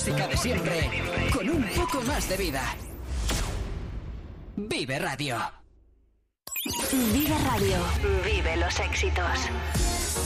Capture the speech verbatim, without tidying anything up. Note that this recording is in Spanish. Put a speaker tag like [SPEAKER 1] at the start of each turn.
[SPEAKER 1] música de siempre con un poco más de vida. Vive Radio.
[SPEAKER 2] Vive Radio. Vive los éxitos.